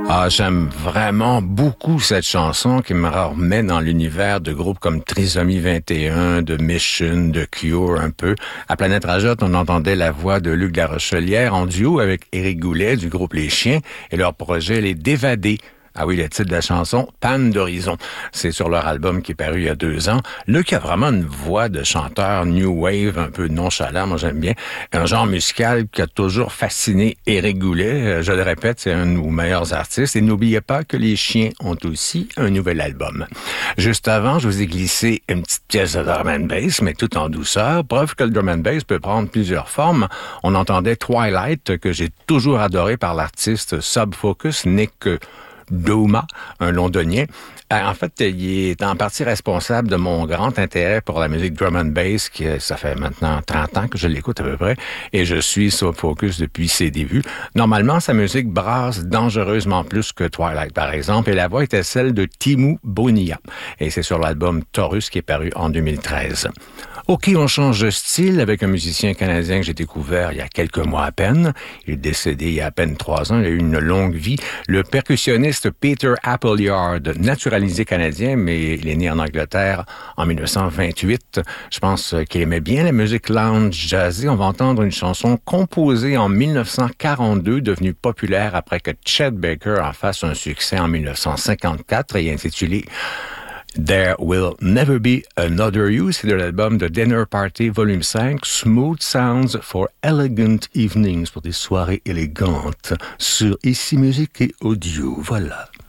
Ah, j'aime vraiment beaucoup cette chanson qui me remet dans l'univers de groupes comme Trisomie 21, de Mission, de Cure un peu. À Planète Rajotte, on entendait la voix de Luc Larochelière en duo avec Éric Goulet du groupe Les Chiens et leur projet Les Dévadés. Ah oui, le titre de la chanson, Panne d'horizon. C'est sur leur album qui est paru il y a 2 ans. Luc a vraiment une voix de chanteur new wave, un peu nonchalant, moi j'aime bien. Un genre musical qui a toujours fasciné Éric Goulet. Je le répète, c'est un de nos meilleurs artistes. Et n'oubliez pas que les Chiens ont aussi un nouvel album. Juste avant, je vous ai glissé une petite pièce de drum and bass, mais tout en douceur. Preuve que le drum and bass peut prendre plusieurs formes. On entendait Twilight, que j'ai toujours adoré par l'artiste Sub Focus, Nick Douma, un londonien. En fait, il est en partie responsable de mon grand intérêt pour la musique drum and bass, qui ça fait maintenant 30 ans que je l'écoute à peu près, et je suis Sub Focus depuis ses débuts. Normalement, sa musique brasse dangereusement plus que Twilight, par exemple, et la voix était celle de Timu Bonilla. Et c'est sur l'album Taurus qui est paru en 2013. OK, on change de style avec un musicien canadien que j'ai découvert il y a quelques mois à peine. Il est décédé il y a à peine 3 ans. Il a eu une longue vie. Le percussionniste Peter Appleyard, naturalisé canadien, mais il est né en Angleterre en 1928. Je pense qu'il aimait bien la musique lounge jazzée. On va entendre une chanson composée en 1942, devenue populaire après que Chet Baker en fasse un succès en 1954 et intitulée There Will Never Be Another You, c'est de l'album de Dinner Party Volume 5, Smooth Sounds for Elegant Evenings, pour des soirées élégantes, sur Ici Musique et Audio, voilà.